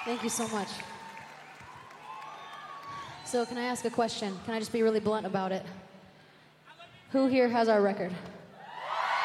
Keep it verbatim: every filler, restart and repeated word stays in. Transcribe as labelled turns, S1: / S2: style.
S1: Thank you so much. So can I ask a question? Can I just be really blunt about it? Who here has our record?